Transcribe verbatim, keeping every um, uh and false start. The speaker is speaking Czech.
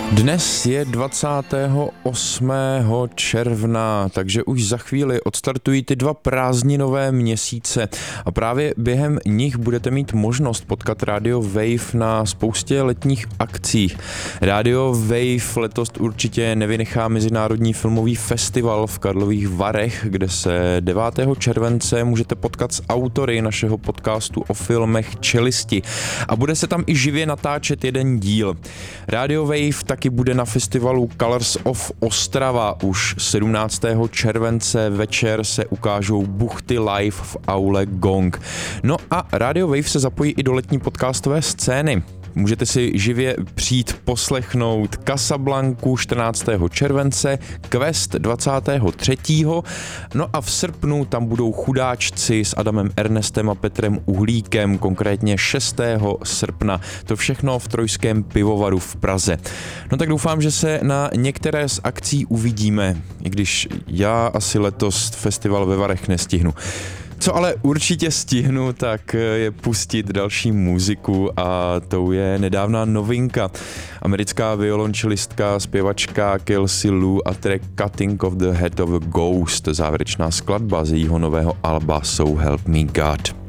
Dnes je dvacátého osmého června, takže už za chvíli odstartují ty dva prázdninové měsíce a právě během nich budete mít možnost potkat Radio Wave na spoustě letních akcích. Radio Wave letos určitě nevynechá Mezinárodní filmový festival v Karlových Varech, kde se devátého července můžete potkat s autory našeho podcastu o filmech Čelisti a bude se tam i živě natáčet jeden díl. Radio Wave taky bude na festivalu Colors of Ostrava. Už sedmnáctého července večer se ukážou buchty live v aule Gong. No a Radio Wave se zapojí i do letní podcastové scény. Můžete si živě přijít poslechnout Casablanku čtrnáctého července, Quest dvacátého třetího No a v srpnu tam budou Chudáčci s Adamem Ernestem a Petrem Uhlíkem, konkrétně šestého srpna. To všechno v Trojském pivovaru v Praze. No tak doufám, že se na některé z akcí uvidíme, i když já asi letos festival ve Varech nestihnu. Co ale určitě stihnu, tak je pustit další muziku a tou je nedávná novinka. Americká violončelistka, zpěvačka Kelsey Lou a track Cutting of the Head of a Ghost, závěrečná skladba z jejího nového alba So Help Me God.